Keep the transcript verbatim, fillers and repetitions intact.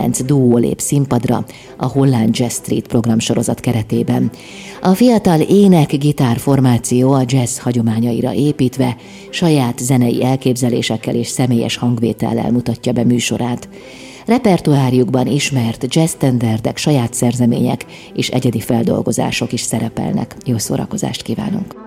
kilenc duó lép színpadra a Holland Jazz Street programsorozat keretében. A fiatal ének-gitár formáció a jazz hagyományaira építve saját zenei elképzelésekkel és személyes hangvétellel mutatja be műsorát. Repertoárjukban ismert jazz-standardek, saját szerzemények és egyedi feldolgozások is szerepelnek. Jó szórakozást kívánunk!